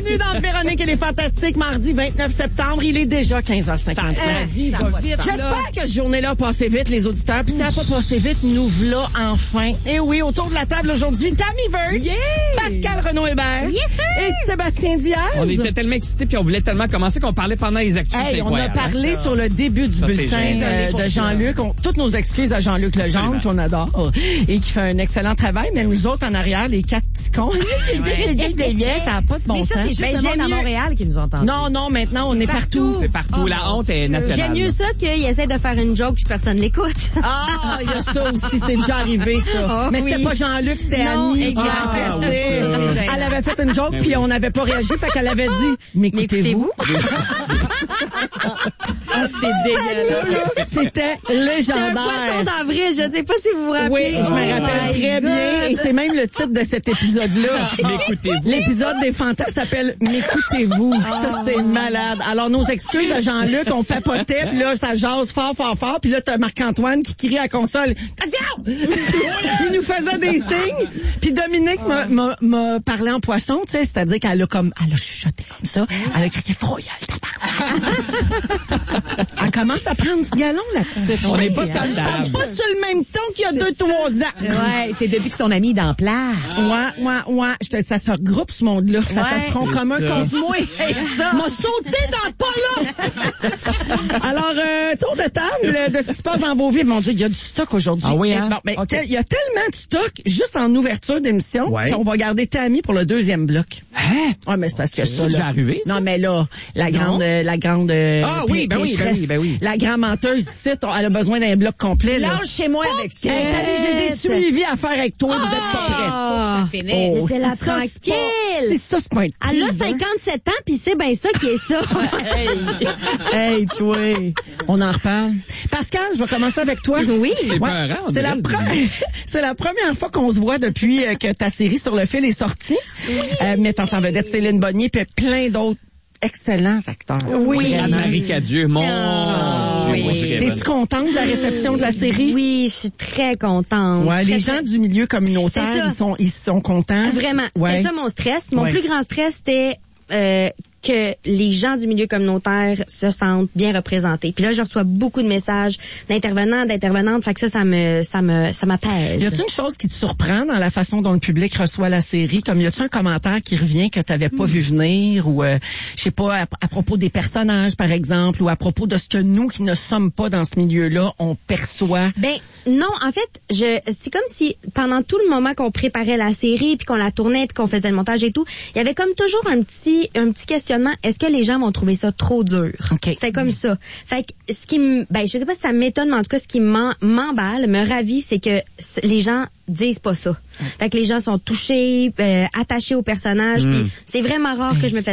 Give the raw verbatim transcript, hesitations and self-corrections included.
Bienvenue dans Véronique et les Fantastiques, mardi vingt-neuf septembre. Il est déjà quinze heures cinquante-cinq. Ça, ça va vite. J'espère que cette journée-là a passé vite, les auditeurs. Puis si ça n'a pas passé vite, nous v'là enfin. Et oui, autour de la table aujourd'hui, Tammy Verge, Yeah! Pascal Renaud-Hébert Yes, sir! et Sébastien Diaz. On était tellement excités puis on voulait tellement commencer qu'on parlait pendant les actus. Hey, c'est on a incroyable. parlé sur le début du Ça, c'est bulletin génial. euh, de Jean-Luc. On- toutes nos excuses à Jean-Luc Legendre, Absolument. qu'on adore, et qui fait un excellent travail. Mais nous autres, en arrière, les quatre petits cons, ça n'a pas de bon Mais ça, sens. c'est juste Ben, le monde j'aime à mieux- Montréal qui nous entend. Non, non, maintenant, on est partout. C'est partout. La honte est nationale. J'aime mieux ça qu'il essaie de faire une joke puis que personne l'écoute. Ah, il y a ça aussi, c'est déjà arrivé, ça. Ah, Mais oui. c'était pas Jean-Luc, c'était Non, Annie. exact. qui avait Ah, fait- oui. Elle avait fait une joke, puis on n'avait pas réagi, fait qu'elle avait dit, m'écoutez-vous? Ah, c'est dégueulasse. C'était C'est un légendaire. poisson d'avril, je ne sais pas si vous vous rappelez. Oui, je me Oh rappelle my très God. bien. Et c'est même le titre de cet épisode-là. M'écoutez-vous. L'épisode des fantasmes s'appelle M'écoutez-vous. Ça, c'est malade. Alors, nos excuses à Jean-Luc, on papotait, puis là, ça jase fort, fort, fort. Puis là, t'as Marc-Antoine qui crie à la console. Attention! Il nous faisait des signes. Puis Dominique m'a- m'a m'a parlé en poisson, tu sais, c'est-à-dire qu'elle a comme, elle a chuchoté comme ça. Elle a crié froyal, tabarnak. Elle commence à prendre ce galon, la petite. On n'est pas Oui, sur elle le parle table. pas sur le même ton qu'il y a deux, trois ans. Ouais, c'est depuis que son ami est dans le plat. Ouais, ouais, ouais. Je te- ça se regroupe, ce monde-là. Ça Ouais. fait front C'est commun ça. contre moi. Hey, ça. M'a sauté dans le pas là. Alors, euh, tour de table de ce qui se passe dans vos vies. Mon Dieu, il y a du stock aujourd'hui. Ah oui, hein? Bon, ben, Ok. tel- il y a tellement de stock juste en ouverture d'émission Ouais. qu'on va garder Tammy pour le deuxième bloc. Hein? Ouais, mais c'est parce que ça, C'est déjà là. arrivé, ça? Non, mais là, la grande, euh, la grande, euh, Ah oui, ben oui, ben pécheresse, oui, ben oui. La grande menteuse ici, on- elle a besoin d'un bloc complet, là. Lâchez-moi avec ça. Hey, Tammy, j'ai des suivis à faire avec toi, vous êtes pas prêts. Ah, Oh, c'est la si ça, c'est pas- tranquille. Si ça, c'est pas un Elle a teaser. cinquante-sept ans, puis c'est bien ça qui est ça. Hey, hey, toi. On en reparle. Pascal, je vais commencer avec toi. Oui. C'est épeurant, on C'est la, dirait. pre- c'est la première fois qu'on se voit depuis euh, que ta série Sur le fil est sortie. Euh, mettant en vedette Céline Bonnier puis plein d'autres excellents acteurs. Oui. Anne-Marie Cadieux, mon Ah, Dieu, oui. moi, vraiment. T'es-tu contente de la réception de la série? Oui, je suis très contente. Ouais, les Très, gens du milieu communautaire, C'est ça. ils sont, ils sont contents. Vraiment, Ouais. c'était ça mon stress. Mon Ouais. plus grand stress, c'était euh, que les gens du milieu communautaire se sentent bien représentés. Puis là, je reçois beaucoup de messages d'intervenants, d'intervenantes, fait que ça, ça me, ça me, ça m'apaise. Y a-t-il une chose qui te surprend dans la façon dont le public reçoit la série? Comme y a-t-il un commentaire qui revient que t'avais pas vu venir ou, euh, je sais pas, à, à propos des personnages, par exemple, ou à propos de ce que nous, qui ne sommes pas dans ce milieu-là, on perçoit? Ben non, en fait, je c'est comme si pendant tout le moment qu'on préparait la série puis qu'on la tournait puis qu'on faisait le montage et tout, il y avait comme toujours un petit un petit questionnement, est-ce que les gens vont trouver ça trop dur? OK. C'était comme ça. Fait que ce qui me ben je sais pas si ça m'étonne, mais en tout cas ce qui m'en- m'emballe, me ravit, c'est que c- les gens disent pas ça. Fait que les gens sont touchés, euh, attachés au personnage, puis c'est vraiment rare que je me fais